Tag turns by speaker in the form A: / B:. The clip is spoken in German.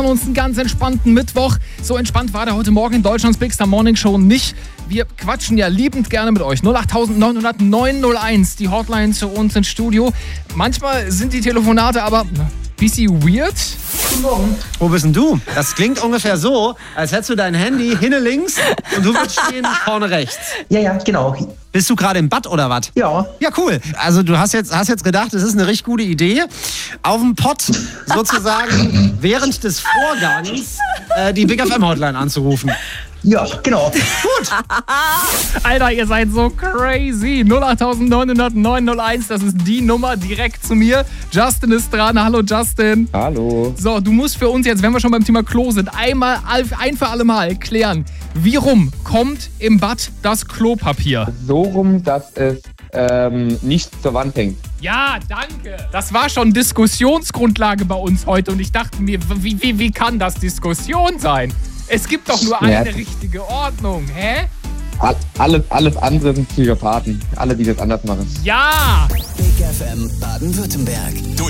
A: uns einen ganz entspannten Mittwoch. So entspannt war der heute Morgen in Deutschlands Big Star Morning Show nicht. Wir quatschen ja liebend gerne mit euch. 08900 901, die Hotline zu uns ins Studio. Manchmal sind die Telefonate aber bisschen weird.
B: Guten Morgen. Wo bist denn du? Das klingt ungefähr so, als hättest du dein Handy hinten links und du würdest stehen vorne rechts.
C: Ja, genau.
B: Bist du gerade im Bad oder was?
C: Ja.
B: Ja, cool. Also du hast jetzt gedacht, das ist eine richtig gute Idee, auf dem Pott sozusagen während des Vorgangs die Big FM Hotline anzurufen.
C: Ja, genau.
B: Gut.
A: Alter, ihr seid so crazy. 08900 901, das ist die Nummer direkt zu mir. Justin ist dran. Hallo Justin.
D: Hallo.
A: So, du musst für uns jetzt, wenn wir schon beim Thema Klo sind, ein für alle Mal klären, wie rum kommt im Bad das Klopapier?
D: So rum, dass es nicht zur Wand hängt.
A: Ja, danke. Das war schon Diskussionsgrundlage bei uns heute und ich dachte mir, wie kann das Diskussion sein? Es gibt doch nur eine richtige Ordnung, hä?
D: Alles andere sind Psychopathen. Alle, die das anders machen.
A: Ja!
E: Big FM Baden-Württemberg.